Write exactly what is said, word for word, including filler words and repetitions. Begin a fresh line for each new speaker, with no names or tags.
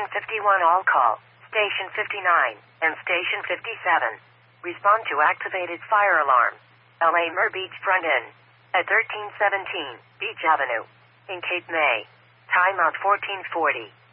fifty-one all call. Station fifty-nine and Station fifty-seven. Respond to activated fire alarm. L A Mer Beach front end. At thirteen seventeen Beach Avenue. In Cape May. Timeout fourteen forty.